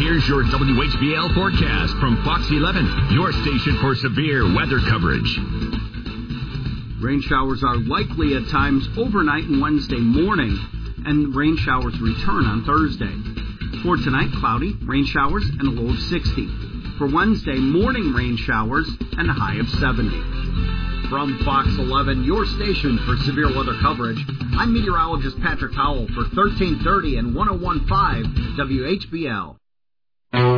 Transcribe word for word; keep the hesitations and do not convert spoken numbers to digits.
here's your W H B L forecast from Fox eleven, your station for severe weather coverage. Rain showers are likely at times overnight and Wednesday morning, and rain showers return on Thursday. For tonight, cloudy, rain showers, and a low of sixty. For Wednesday, morning rain showers and a high of seventy. From Fox eleven, your station for severe weather coverage, I'm meteorologist Patrick Howell for thirteen thirty and one oh one point five W H B L.